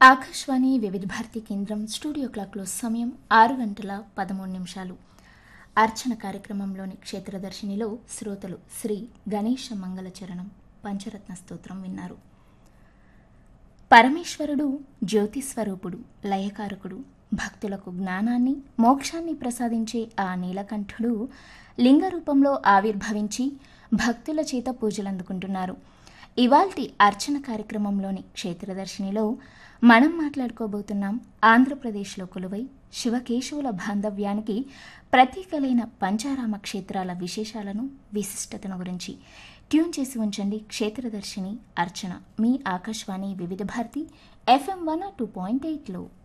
ఆకాశవాణి వివిధ భారతి కేంద్రం స్టూడియో క్లాక్లో సమయం 6 గంటల 13 నిమిషాలు. అర్చన కార్యక్రమంలోని క్షేత్రదర్శినిలో శ్రోతలు శ్రీ గణేశ మంగళచరణం పంచరత్న స్తోత్రం విన్నారు. పరమేశ్వరుడు జ్యోతిస్వరూపుడు, లయకారకుడు, భక్తులకు జ్ఞానాన్ని మోక్షాన్ని ప్రసాదించే ఆ నీలకంఠుడు లింగ రూపంలో ఆవిర్భవించి భక్తుల చేత పూజలందుకుంటున్నారు. ఇవాల్టి అర్చన కార్యక్రమంలోని క్షేత్రదర్శినిలో మనం మాట్లాడుకోబోతున్నాం ఆంధ్రప్రదేశ్లో కొలువై శివకేశవుల బాంధవ్యానికి ప్రతీకలైన పంచారామ క్షేత్రాల విశేషాలను, విశిష్టతను గురించి. ట్యూన్ చేసి ఉంచండి క్షేత్రదర్శిని అర్చన మీ ఆకాశవాణి వివిధ భారతి FM 102.8లో.